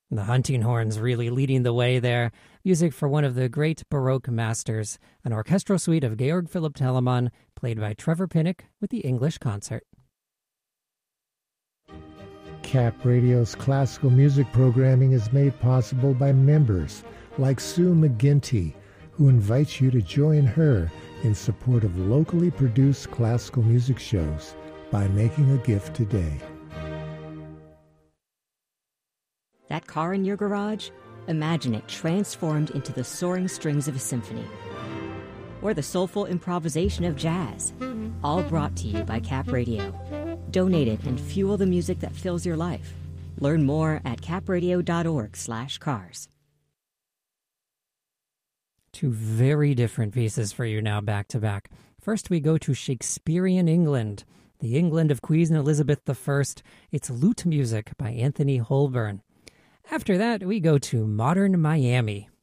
The hunting horns really leading the way there. Music for one of the great Baroque masters, an orchestral suite of Georg Philipp Telemann, played by Trevor Pinnock with the English Concert. Cap Radio's classical music programming is made possible by members like Sue McGinty, who invites you to join her in support of locally produced classical music shows by making a gift today. That car in your garage? Imagine it transformed into the soaring strings of a symphony. Or the soulful improvisation of jazz. All brought to you by Cap Radio. Donate it and fuel the music that fills your life. Learn more at capradio.org/cars. Two very different pieces for you now back to back. First we go to Shakespearean England, the England of Queen Elizabeth I. It's Lute Music by Anthony Holborn. After that, we go to modern Miami.